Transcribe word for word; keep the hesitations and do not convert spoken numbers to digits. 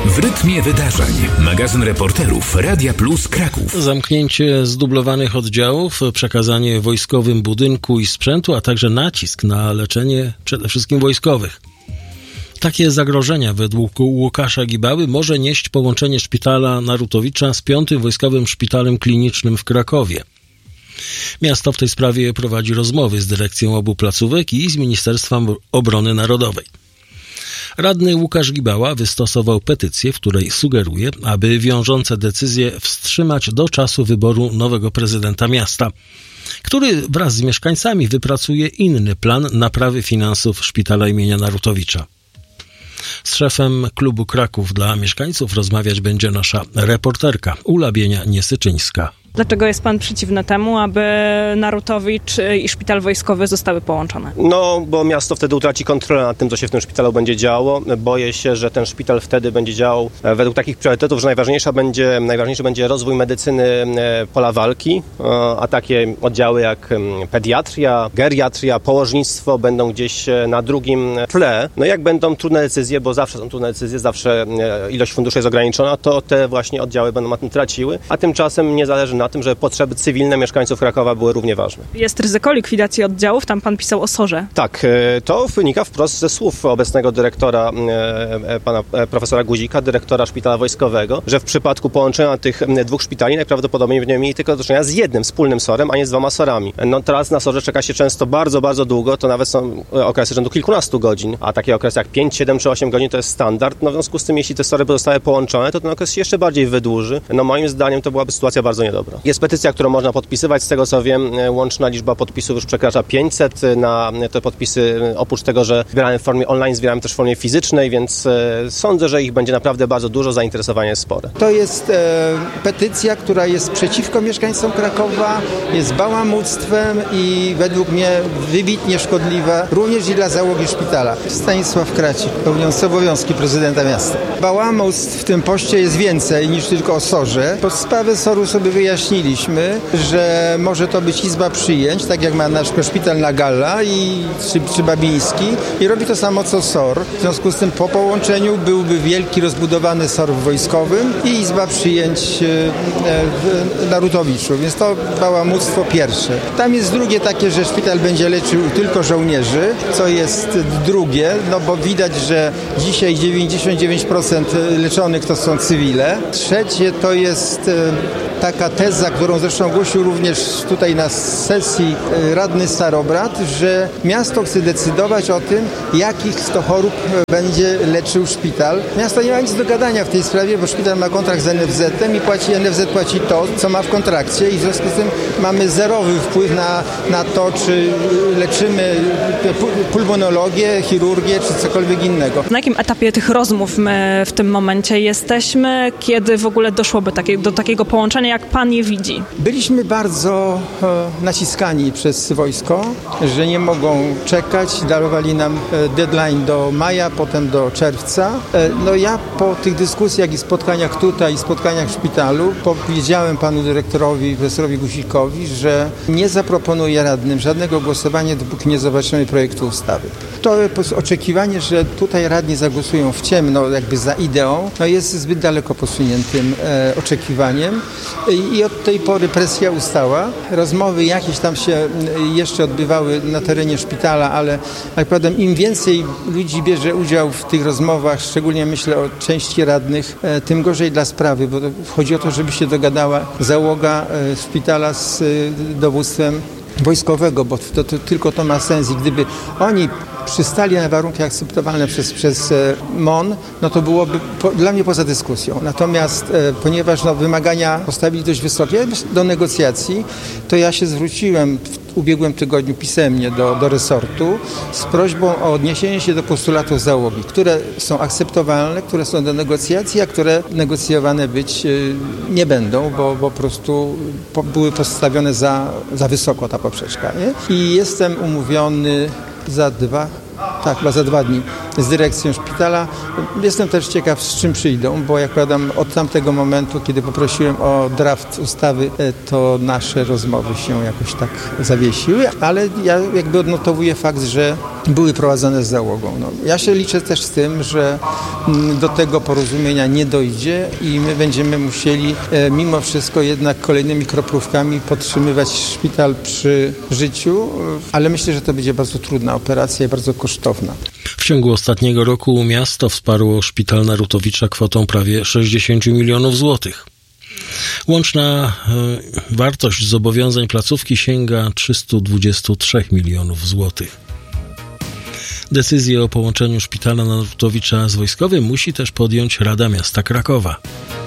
W rytmie wydarzeń. Magazyn reporterów Radia Plus Kraków. Zamknięcie zdublowanych oddziałów, przekazanie wojskowym budynku i sprzętu, a także nacisk na leczenie przede wszystkim wojskowych. Takie zagrożenia według Łukasza Gibały może nieść połączenie szpitala Narutowicza z piątym Wojskowym Szpitalem Klinicznym w Krakowie. Miasto w tej sprawie prowadzi rozmowy z dyrekcją obu placówek i z Ministerstwem Obrony Narodowej. Radny Łukasz Gibała wystosował petycję, w której sugeruje, aby wiążące decyzje wstrzymać do czasu wyboru nowego prezydenta miasta, który wraz z mieszkańcami wypracuje inny plan naprawy finansów szpitala imienia Narutowicza. Z szefem klubu Kraków dla mieszkańców rozmawiać będzie nasza reporterka Ula Bienia-Niesyczyńska. Dlaczego jest pan przeciwny temu, aby Narutowicz i szpital wojskowy zostały połączone? No, bo miasto wtedy utraci kontrolę nad tym, co się w tym szpitalu będzie działo. Boję się, że ten szpital wtedy będzie działał według takich priorytetów, że najważniejsza będzie, najważniejszy będzie rozwój medycyny pola walki, a takie oddziały jak pediatria, geriatria, położnictwo będą gdzieś na drugim tle. No jak będą trudne decyzje, bo zawsze są trudne decyzje, zawsze ilość funduszy jest ograniczona, to te właśnie oddziały będą na tym traciły, a tymczasem nie zależy na tym, że potrzeby cywilne mieszkańców Krakowa były równie ważne. Jest ryzyko likwidacji oddziałów, tam pan pisał o sorze. Tak, to wynika wprost ze słów obecnego dyrektora, pana profesora Guzika, dyrektora szpitala wojskowego, że w przypadku połączenia tych dwóch szpitali najprawdopodobniej będziemy mieli tylko do czynienia z jednym wspólnym sorem, a nie z dwoma sorami. No teraz na sorze czeka się często bardzo, bardzo długo, to nawet są okresy rzędu kilkunastu godzin, a takie okresy jak pięć, siedem czy osiem godzin to jest standard. No w związku z tym, jeśli te sory zostały połączone, to ten okres się jeszcze bardziej wydłuży. No moim zdaniem to byłaby sytuacja bardzo niedobra. Jest petycja, którą można podpisywać. Z tego co wiem, łączna liczba podpisów już przekracza pięćset. Na te podpisy, oprócz tego, że zbierałem w formie online, zbierałem też w formie fizycznej, więc sądzę, że ich będzie naprawdę bardzo dużo, zainteresowanie jest spore. To jest e, petycja, która jest przeciwko mieszkańcom Krakowa, jest bałamuctwem i według mnie wybitnie szkodliwa, również i dla załogi szpitala. Stanisław Kracik, pełniący obowiązki prezydenta miasta. Bałamustw w tym poście jest więcej niż tylko o sorze. Pod sprawę soru sobie wyjaśniliśmy, że może to być izba przyjęć, tak jak ma na przykład szpital na Galla i czy, czy Babiński i robi to samo co SOR. W związku z tym po połączeniu byłby wielki rozbudowany SOR wojskowym i izba przyjęć w Narutowiczu, więc to bałamuctwo pierwsze. Tam jest drugie takie, że szpital będzie leczył tylko żołnierzy, co jest drugie, no bo widać, że dzisiaj dziewięćdziesiąt dziewięć procent leczonych to są cywile. Trzecie to jest taka teza, którą zresztą głosił również tutaj na sesji radny Starobrat, że miasto chce decydować o tym, jakich to chorób będzie leczył szpital. Miasto nie ma nic do gadania w tej sprawie, bo szpital ma kontrakt z en ef zetem i płaci, en ef zet płaci to, co ma w kontrakcie i w związku z tym mamy zerowy wpływ na, na to, czy leczymy pulmonologię, chirurgię, czy cokolwiek innego. Na jakim etapie tych rozmów my w tym momencie jesteśmy, kiedy w ogóle doszłoby takie, do takiego połączenia, jak pan je widzi? Byliśmy bardzo e, naciskani przez wojsko, że nie mogą czekać. Darowali nam e, deadline do maja, potem do czerwca. E, no ja po tych dyskusjach i spotkaniach tutaj, i spotkaniach w szpitalu powiedziałem panu dyrektorowi, profesorowi Guzikowi, że nie zaproponuję radnym żadnego głosowania, dopóki nie zobaczymy projektu ustawy. To oczekiwanie, że tutaj radni zagłosują w ciemno, jakby za ideą, no jest zbyt daleko posuniętym e, oczekiwaniem. I od tej pory presja ustała. Rozmowy jakieś tam się jeszcze odbywały na terenie szpitala, ale jak powiem, im więcej ludzi bierze udział w tych rozmowach, szczególnie myślę o części radnych, tym gorzej dla sprawy, bo chodzi o to, żeby się dogadała załoga szpitala z dowództwem wojskowego, bo to, to, tylko to ma sens i gdyby oni przystali na warunki akceptowalne przez, przez M O N, no to byłoby po, dla mnie poza dyskusją. Natomiast e, ponieważ no, wymagania postawili dość wysokie do negocjacji, to ja się zwróciłem w ubiegłym tygodniu pisemnie do, do resortu z prośbą o odniesienie się do postulatów załogi, które są akceptowalne, które są do negocjacji, a które negocjowane być y, nie będą, bo, bo po prostu po, były postawione za, za wysoko ta poprzeczka. Nie? I jestem umówiony za dwa, tak, chyba za dwa dni z dyrekcją szpitala. Jestem też ciekaw, z czym przyjdą, bo jak powiadam, od tamtego momentu, kiedy poprosiłem o draft ustawy, to nasze rozmowy się jakoś tak zawiesiły, ale ja jakby odnotowuję fakt, że były prowadzone z załogą. No, ja się liczę też z tym, że do tego porozumienia nie dojdzie i my będziemy musieli e, mimo wszystko jednak kolejnymi kroplówkami podtrzymywać szpital przy życiu, ale myślę, że to będzie bardzo trudna operacja i bardzo kosztowna. W ciągu ostatniego roku miasto wsparło szpital Narutowicza kwotą prawie sześćdziesiąt milionów złotych. Łączna y, wartość zobowiązań placówki sięga trzysta dwadzieścia trzy milionów złotych. Decyzję o połączeniu szpitala Narutowicza z wojskowym musi też podjąć Rada Miasta Krakowa.